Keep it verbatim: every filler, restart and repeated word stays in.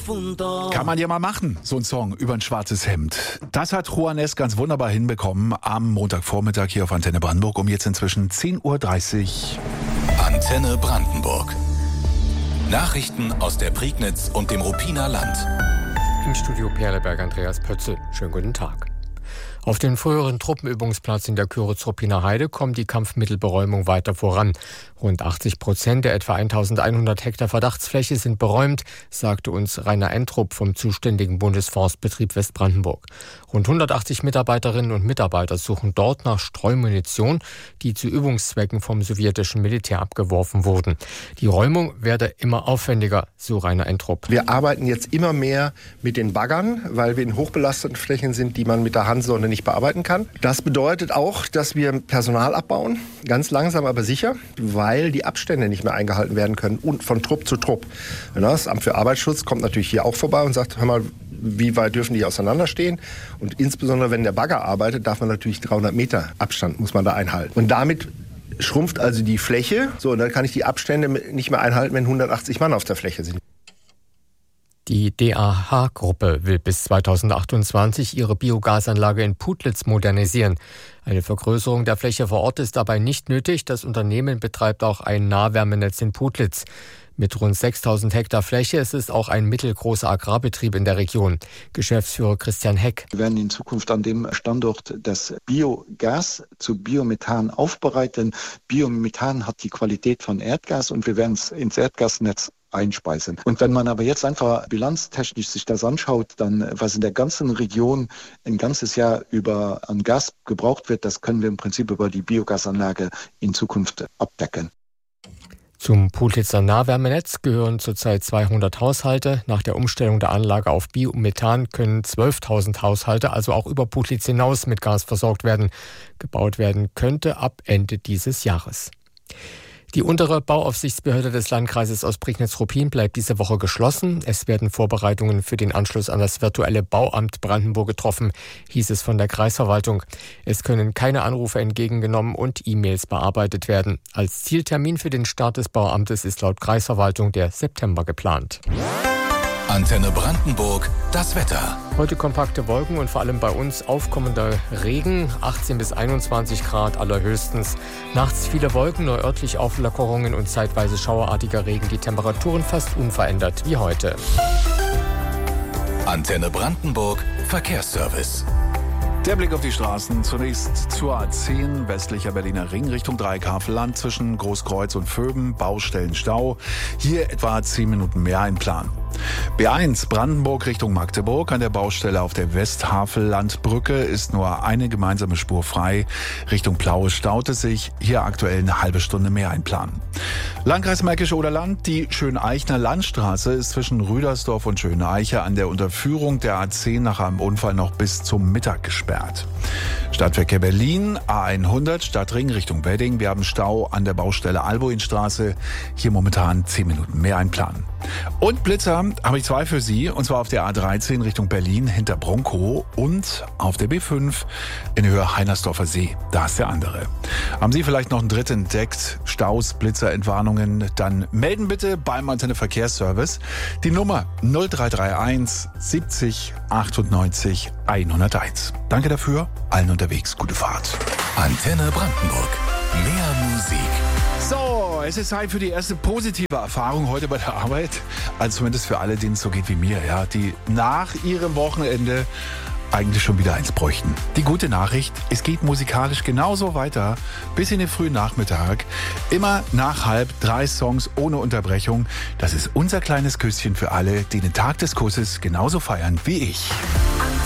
difunto. Kann man ja mal machen, so ein Song über ein schwarzes Hemd. Das hat Juan S. ganz wunderbar hinbekommen am Montagvormittag hier auf Antenne Brandenburg um jetzt inzwischen zehn Uhr dreißig. Antenne Brandenburg. Nachrichten aus der Prignitz und dem Ruppiner Land. Im Studio Perleberg Andreas Pötzl. Schönen guten Tag. Auf den früheren Truppenübungsplatz in der Küritz-Ruppiner Heide kommt die Kampfmittelberäumung weiter voran. Rund achtzig Prozent der etwa eintausendeinhundert Hektar Verdachtsfläche sind beräumt, sagte uns Rainer Entrup vom zuständigen Bundesforstbetrieb Westbrandenburg. Rund hundertachtzig Mitarbeiterinnen und Mitarbeiter suchen dort nach Streumunition, die zu Übungszwecken vom sowjetischen Militär abgeworfen wurden. Die Räumung werde immer aufwendiger, so Rainer Entrup. Wir arbeiten jetzt immer mehr mit den Baggern, weil wir in hochbelasteten Flächen sind, die man mit der Handsonde nicht bearbeiten kann. Das bedeutet auch, dass wir Personal abbauen, ganz langsam aber sicher, weil die Abstände nicht mehr eingehalten werden können und von Trupp zu Trupp. Das Amt für Arbeitsschutz kommt natürlich hier auch vorbei und sagt, hör mal, wie weit dürfen die auseinanderstehen? Und insbesondere, wenn der Bagger arbeitet, darf man natürlich dreihundert Meter Abstand, muss man da einhalten. Und damit schrumpft also die Fläche. So, und dann kann ich die Abstände nicht mehr einhalten, wenn hundertachtzig Mann auf der Fläche sind. Die D A H-Gruppe will bis zweitausendachtundzwanzig ihre Biogasanlage in Putlitz modernisieren. Eine Vergrößerung der Fläche vor Ort ist dabei nicht nötig. Das Unternehmen betreibt auch ein Nahwärmenetz in Putlitz. Mit rund sechstausend Hektar Fläche ist es auch ein mittelgroßer Agrarbetrieb in der Region. Geschäftsführer Christian Heck. Wir werden in Zukunft an dem Standort das Biogas zu Biomethan aufbereiten. Biomethan hat die Qualität von Erdgas und wir werden es ins Erdgasnetz einspeisen. Und wenn man aber jetzt einfach bilanztechnisch sich das anschaut, dann was in der ganzen Region ein ganzes Jahr über an Gas gebraucht wird, das können wir im Prinzip über die Biogasanlage in Zukunft abdecken. Zum Putlitzer Nahwärmenetz gehören zurzeit zweihundert Haushalte. Nach der Umstellung der Anlage auf Biomethan können zwölftausend Haushalte, also auch über Putlitz hinaus, mit Gas versorgt werden. Gebaut werden könnte ab Ende dieses Jahres. Die untere Bauaufsichtsbehörde des Landkreises Ostprignitz-Ruppin bleibt diese Woche geschlossen. Es werden Vorbereitungen für den Anschluss an das virtuelle Bauamt Brandenburg getroffen, hieß es von der Kreisverwaltung. Es können keine Anrufe entgegengenommen und E-Mails bearbeitet werden. Als Zieltermin für den Start des Bauamtes ist laut Kreisverwaltung der September geplant. Antenne Brandenburg, das Wetter. Heute kompakte Wolken und vor allem bei uns aufkommender Regen, achtzehn bis einundzwanzig Grad allerhöchstens. Nachts viele Wolken, nur örtlich Auflockerungen und zeitweise schauerartiger Regen. Die Temperaturen fast unverändert wie heute. Antenne Brandenburg, Verkehrsservice. Der Blick auf die Straßen. Zunächst zur A zehn, westlicher Berliner Ring, Richtung Dreieckhavelland, zwischen Großkreuz und Vöben, Baustellenstau. Hier etwa zehn Minuten mehr einplanen. B eins, Brandenburg Richtung Magdeburg. An der Baustelle auf der Westhavellandbrücke ist nur eine gemeinsame Spur frei. Richtung Plaue staut es sich. Hier aktuell eine halbe Stunde mehr einplanen. Landkreis Märkisch-Oderland, die Schöneichner Landstraße ist zwischen Rüdersdorf und Schöneiche an der Unterführung der A zehn nach einem Unfall noch bis zum Mittag gesperrt. Stadtverkehr Berlin, A hundert, Stadtring Richtung Wedding. Wir haben Stau an der Baustelle Alboinstraße. Hier momentan zehn Minuten mehr einplanen. Und Blitzer habe ich zwei für Sie, und zwar auf der A dreizehn Richtung Berlin hinter Bronkow und auf der B fünf in Höhe Heinersdorfer See. Da ist der andere. Haben Sie vielleicht noch einen dritten entdeckt? Staus, Blitzer, Entwarnungen? Dann melden bitte beim Antenne Verkehrsservice die Nummer null drei drei eins siebzig achtundneunzig hunderteins. Danke dafür, allen unterwegs gute Fahrt. Antenne Brandenburg, mehr Musik. So, es ist Zeit für die erste positive Erfahrung heute bei der Arbeit. Also zumindest für alle, denen es so geht wie mir, ja, die nach ihrem Wochenende eigentlich schon wieder eins bräuchten. Die gute Nachricht, es geht musikalisch genauso weiter bis in den frühen Nachmittag. Immer nach halb drei Songs ohne Unterbrechung. Das ist unser kleines Küsschen für alle, die den Tag des Kusses genauso feiern wie ich.